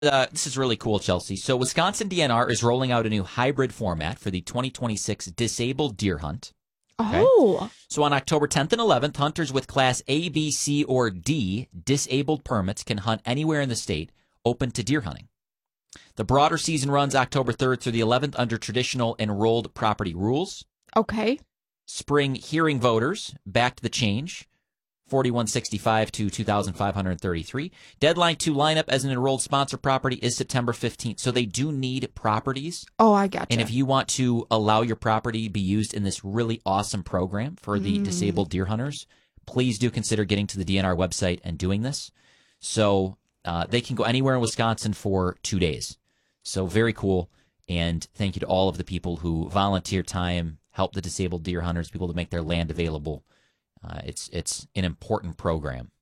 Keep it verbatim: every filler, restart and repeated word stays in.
uh, this is really cool, Chelsea. So Wisconsin D N R is rolling out a new hybrid format for the twenty twenty-six disabled deer hunt. Okay? Oh. So on October tenth and eleventh, hunters with Class A, B, C, or D disabled permits can hunt anywhere in the state open to deer hunting. The broader season runs October third through the eleventh under traditional enrolled property rules. Okay. Spring hearing voters backed the change, forty-one sixty-five to two thousand five hundred thirty-three. Deadline to line up as an enrolled sponsor property is September fifteenth. So they do need properties. Oh, I gotcha. And if you want to allow your property to be used in this really awesome program for the Mm. disabled deer hunters, please do consider getting to the D N R website and doing this. So uh, they can go anywhere in Wisconsin for two days. So very cool. And thank you to all of the people who volunteer time, help the disabled deer hunters, people to make their land available. Uh, it's it's an important program.